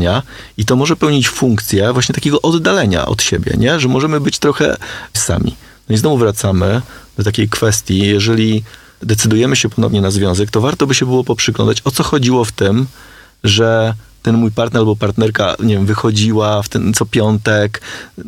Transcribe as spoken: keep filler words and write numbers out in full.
zaufania i to może pełnić funkcję właśnie takiego oddalenia od siebie, nie? Że możemy być trochę sami. No i znowu wracamy do takiej kwestii, jeżeli decydujemy się ponownie na związek, to warto by się było poprzyglądać, o co chodziło w tym, że ten mój partner albo partnerka, nie wiem, wychodziła w ten co piątek,